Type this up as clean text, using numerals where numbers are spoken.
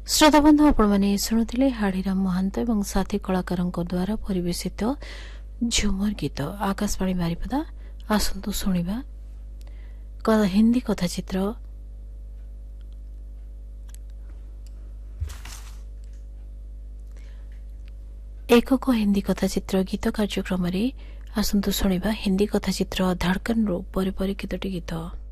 श्रोताबंधु आपने शुणुले हाड़ीराम महांत और साथी कलाकारों द्वारा परिवेशित झुमर गीत आकाशवाणी बारिपदा। आसंतु शुणिबा हिंदी कथाचित्र एकक हिंदी कथाचित्र गीत कार्यक्रम आसंतु शुणिबा हिंदी कथाचित्र धड़कन रो परिपरिकित गीत।